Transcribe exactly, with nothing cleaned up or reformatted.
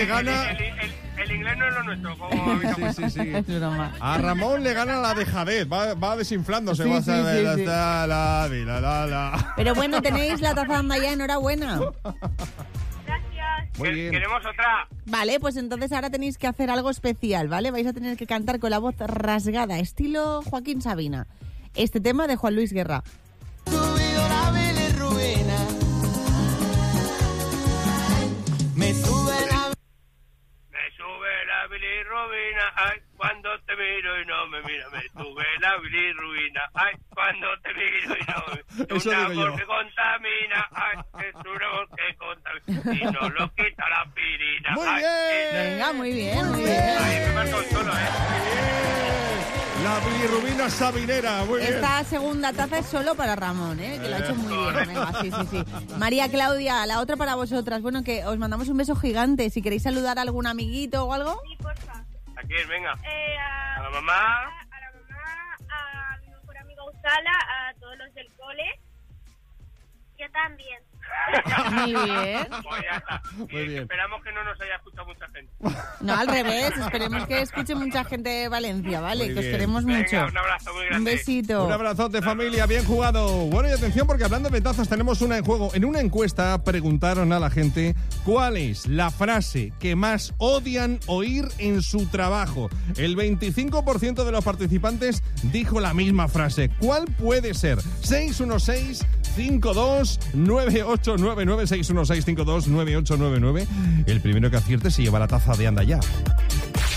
gana... El, el, el, el inglés no es lo nuestro. Como sí, sí, sí. A Ramón le gana la dejadez. Va, va desinflándose. Sí, va a sí, ser, sí, la, sí. la, la, la, la, la. Pero bueno, tenéis la taza anda ya, enhorabuena. Gracias. Muy bien. Queremos otra. Vale, pues entonces ahora tenéis que hacer algo especial, ¿vale? Vais a tener que cantar con la voz rasgada, estilo Joaquín Sabina. Este tema de Juan Luis Guerra. Me sube la... Me sube la bilirrubina, ay, cuando te miro y no me mira. Me sube la bilirrubina, ay, cuando te miro y no me mira. Eso Un digo amor yo. que contamina, ay, es un amor que contamina. Y no lo quita la aspirina. Muy ay, bien. Venga, muy bien, muy Muy bien. bien. Ay, me marco solo, ¿eh? La bilirrubina sabinera. Muy bien. Esta segunda taza es solo para Ramón, ¿eh? Que lo ha hecho muy bien. Venga, sí, sí, sí. María Claudia, la otra para vosotras. Bueno, que os mandamos un beso gigante. Si queréis saludar a algún amiguito o algo. Sí, porfa. ¿A quién? Venga. Eh, a, A la mamá. a la mamá, a mi mejor amiga Usala, a todos los del cole. Yo también. Muy bien. Pues ya está. Muy Y bien. Esperamos que no nos haya escuchado mucha gente. No, al revés. Esperemos que escuche mucha gente de Valencia, ¿vale? Muy Que os bien. queremos Venga, mucho. un abrazo muy grande. Un besito. Un abrazote, familia, bien jugado. Bueno, y atención, porque hablando de tazas, tenemos una en juego. En una encuesta preguntaron a la gente cuál es la frase que más odian oír en su trabajo. El veinticinco por ciento de los participantes dijo la misma frase. ¿Cuál puede ser? seis uno seis, cinco dos nueve ocho nueve nueve, seis uno seis, cinco dos nueve ocho nueve nueve. El primero que acierte se lleva la taza de Anda Ya.